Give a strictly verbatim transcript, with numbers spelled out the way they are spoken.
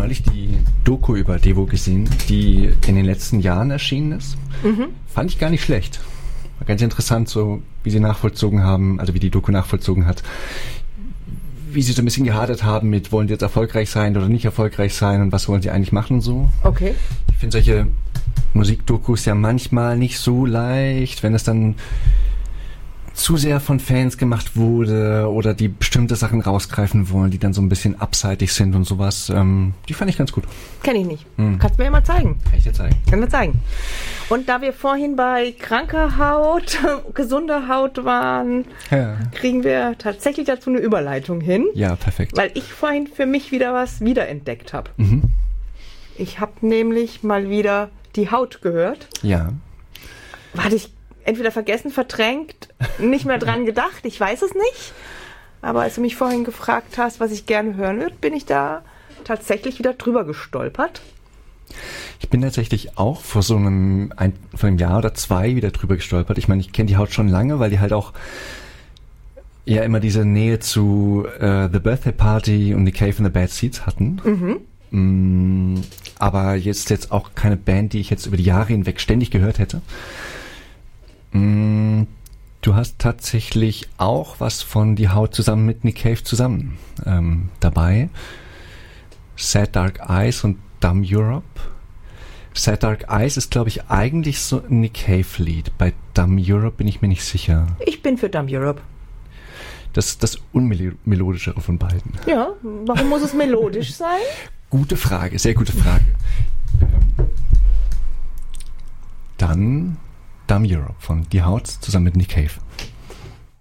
neulich die Doku über Devo gesehen, die in den letzten Jahren erschienen ist. Mhm. Fand ich gar nicht schlecht. War ganz interessant, so wie sie nachvollzogen haben, also wie die Doku nachvollzogen hat, wie sie so ein bisschen gehadert haben mit, wollen sie jetzt erfolgreich sein oder nicht erfolgreich sein und was wollen sie eigentlich machen und so. Okay. Ich finde solche Musikdokus ja manchmal nicht so leicht, wenn es dann zu sehr von Fans gemacht wurde oder die bestimmte Sachen rausgreifen wollen, die dann so ein bisschen abseitig sind und sowas. Ähm, die fand ich ganz gut. Kenn ich nicht. Hm. Kannst du mir ja mal zeigen. Kann ich dir zeigen. Können wir zeigen. Und da wir vorhin bei kranker Haut, gesunder Haut waren, ja. kriegen wir tatsächlich dazu eine Überleitung hin. Ja, perfekt. Weil ich vorhin für mich wieder was wiederentdeckt habe. Mhm. Ich habe nämlich mal wieder die Haut gehört. Ja. Warte, ich entweder vergessen, verdrängt, nicht mehr dran gedacht, ich weiß es nicht. Aber als du mich vorhin gefragt hast, was ich gerne hören würde, bin ich da tatsächlich wieder drüber gestolpert. Ich bin tatsächlich auch vor so einem, ein, vor einem Jahr oder zwei wieder drüber gestolpert. Ich meine, ich kenne die Haut schon lange, weil die halt auch ja immer diese Nähe zu uh, The Birthday Party und The Cave and the Bad Seeds hatten. Mhm. Mm, aber jetzt jetzt auch keine Band, die ich jetzt über die Jahre hinweg ständig gehört hätte. Du hast tatsächlich auch was von Die Haut zusammen mit Nick Cave zusammen ähm, dabei. Sad Dark Eyes und Dumb Europe. Sad Dark Eyes ist, glaube ich, eigentlich so ein Nick Cave-Lied. Bei Dumb Europe bin ich mir nicht sicher. Ich bin für Dumb Europe. Das ist das unmelodischere von beiden. Ja, warum muss es melodisch sein? Gute Frage, sehr gute Frage. Ähm, dann Dumb Europe von Die Haut zusammen mit Nick Cave.